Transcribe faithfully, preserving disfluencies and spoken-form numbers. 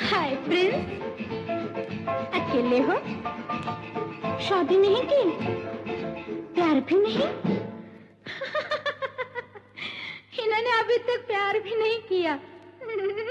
Hi Prince, अकेले हो? शादी नहीं की? प्यार भी नहीं? इन्होंने अभी तक प्यार भी नहीं किया।